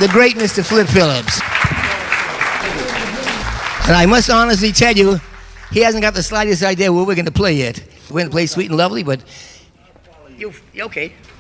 the great Mr. Flip Phillips. And I must honestly tell you, he hasn't got the slightest idea what we're going to play yet. We're going to play Sweet and Lovely, but... Okay.